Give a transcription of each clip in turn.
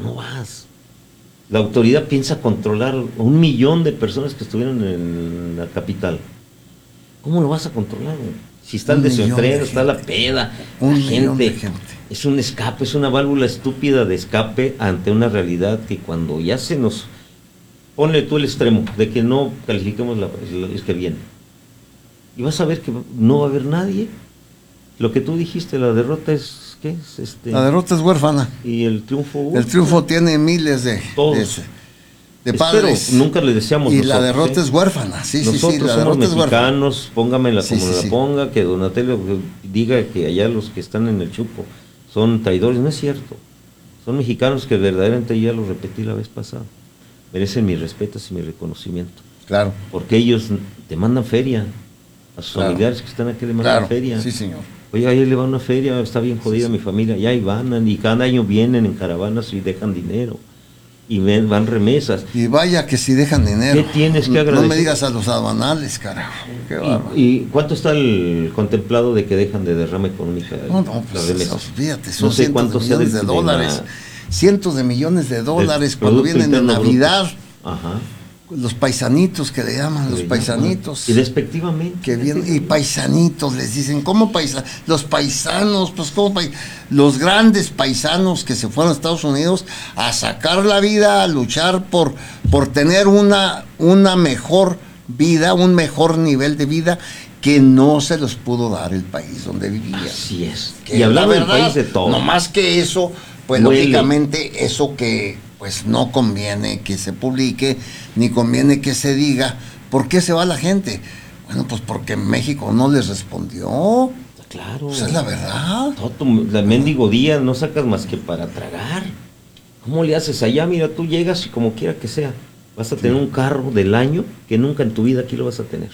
no vas. La autoridad piensa controlar 1 millón de personas que estuvieron en la capital. ¿Cómo lo vas a controlar, güey? Si está el desenfreno, está la peda, la gente. Es un escape, es una válvula estúpida de escape ante una realidad que cuando ya se nos... Ponle tú el extremo de que no califiquemos el que viene. Y vas a ver que no va a haber nadie. Lo que tú dijiste, la derrota es... ¿Qué es? La derrota es huérfana. Y el triunfo... El triunfo tiene miles de padres. Espero, nunca le deseamos. Y nosotros, la derrota es huérfana. Sí, nosotros sí, la somos derrota mexicanos, es póngamela como la ponga, que Donatello diga que allá los que están en el Chupo son traidores. No es cierto. Son mexicanos que verdaderamente, ya lo repetí la vez pasada, merecen mis respetos y mi reconocimiento. Claro. Porque ellos te mandan feria. A sus familiares que están aquí le mandan feria. Sí, señor. Oye, ahí le va una feria, está bien jodida mi familia. Y ahí van, y cada año vienen en caravanas y dejan dinero. Y van remesas. Y vaya que si dejan dinero. ¿Qué tienes que agradecer? No me digas a los aduanales, carajo. ¿Y cuánto está el contemplado de que dejan de derrama económica? No, pues fíjate, son no sé cuántos millones de dólares. Cientos de millones de dólares cuando vienen de Navidad. Ajá. Los paisanitos que le llaman, los paisanitos. Y despectivamente. Que vienen, y paisanitos les dicen, ¿cómo paisanos? Los paisanos, pues ¿cómo los grandes paisanos que se fueron a Estados Unidos a sacar la vida, a luchar por tener una mejor vida, un mejor nivel de vida que no se los pudo dar el país donde vivían. Así es. Que y hablando del país de todo. No más que eso, pues lógicamente eso que pues no conviene que se publique, ni conviene que se diga. ¿Por qué se va la gente? Bueno, pues porque México no les respondió. Claro. Esa es la verdad. La mendigo día no sacas más que para tragar. ¿Cómo le haces allá? Mira, tú llegas y como quiera que sea, vas a tener un carro del año que nunca en tu vida aquí lo vas a tener.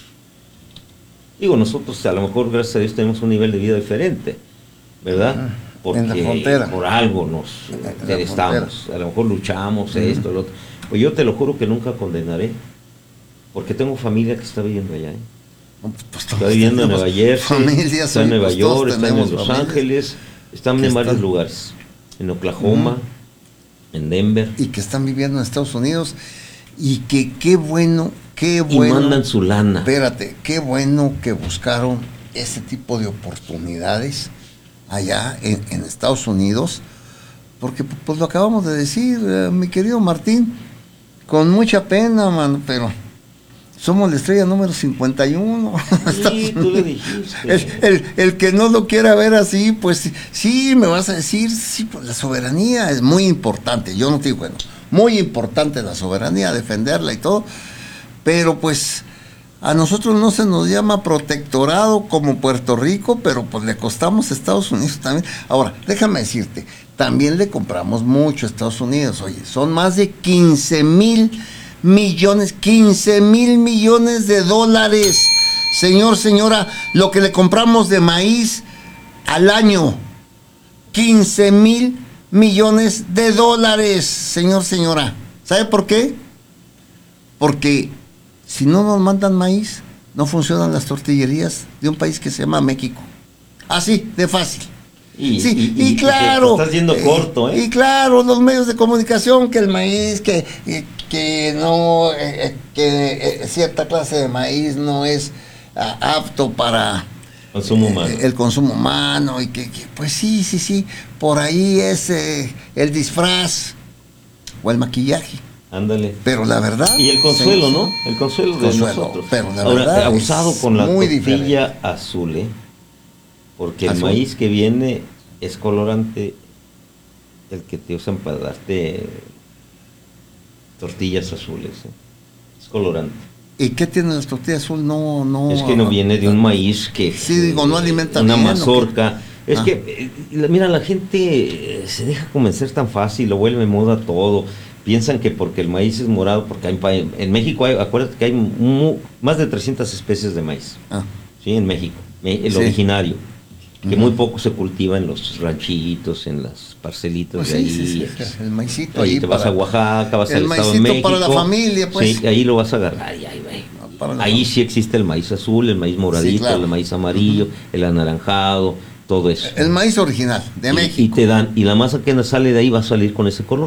Digo, nosotros a lo mejor, gracias a Dios, tenemos un nivel de vida diferente, ¿verdad? Porque en la frontera. Por algo nos estamos, a lo mejor luchamos, esto, lo otro. Pues yo te lo juro que nunca condenaré, porque tengo familia que está viviendo allá, Pues está viviendo en Nueva Jersey, está en Nueva York, está en Los Ángeles, están en varios lugares, en Oklahoma, en Denver. Y que están viviendo en Estados Unidos, y que qué bueno. Y mandan su lana. Espérate, qué bueno que buscaron ese tipo de oportunidades allá en Estados Unidos, porque pues lo acabamos de decir, mi querido Martín, con mucha pena, man, pero somos la estrella número 51. Sí, tú le dijiste. El que no lo quiera ver así, pues sí, me vas a decir, sí, pues la soberanía es muy importante, yo no te digo, bueno, muy importante la soberanía, defenderla y todo, pero pues a nosotros no se nos llama protectorado como Puerto Rico, pero pues le costamos a Estados Unidos también. Ahora, déjame decirte, también le compramos mucho a Estados Unidos. Oye, son más de 15,000 millones de dólares. Señor, señora, lo que le compramos de maíz al año, 15,000 millones de dólares, señor, señora. ¿Sabe por qué? Porque si no nos mandan maíz, no funcionan las tortillerías de un país que se llama México. Así, de fácil. Y claro. Te estás yendo corto, ¿eh? Y claro, los medios de comunicación, que el maíz, que cierta clase de maíz no es apto para consumo humano. El consumo humano, y que pues sí, por ahí es el disfraz o el maquillaje. Ándale. Pero la verdad. Y el consuelo, ¿no? El consuelo de nosotros. Pero la ahora, verdad abusado con la tortilla diferente. azul, porque el maíz que viene es colorante, el que te usan para darte tortillas azules, es colorante. ¿Y qué tiene la tortilla azul? No. Es que no viene de un maíz que. Sí, digo, no alimenta una bien. Una mazorca. Es que, mira, la gente se deja convencer tan fácil, lo vuelve moda todo. Piensan que porque el maíz es morado, porque en México acuérdate que hay más de 300 especies de maíz. Sí, en México, el originario, que muy poco se cultiva en los ranchitos, en las parcelitas pues de ahí. Sí, el maicito ahí te vas a Oaxaca, vas al Estado de México. Para la familia, pues. Sí, ahí lo vas a agarrar. Ahí sí existe el maíz azul, el maíz moradito, el maíz amarillo, el anaranjado, todo eso. El maíz original de México. Y te dan, y la masa que sale de ahí va a salir con ese color.